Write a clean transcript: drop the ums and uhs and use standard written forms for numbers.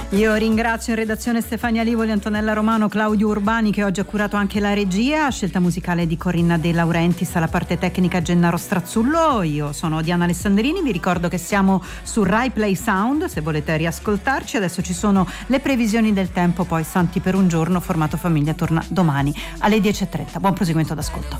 Io ringrazio in redazione Stefania Livoli, Antonella Romano, Claudio Urbani, che oggi ha curato anche la regia, scelta musicale di Corinna De Laurentiis, alla parte tecnica Gennaro Strazzullo. Io sono Diana Alessandrini, vi ricordo che siamo su Rai Play Sound se volete riascoltarci. Adesso ci sono le previsioni del tempo, poi Santi per un giorno, formato famiglia torna domani alle 10:30. Buon proseguimento d'ascolto.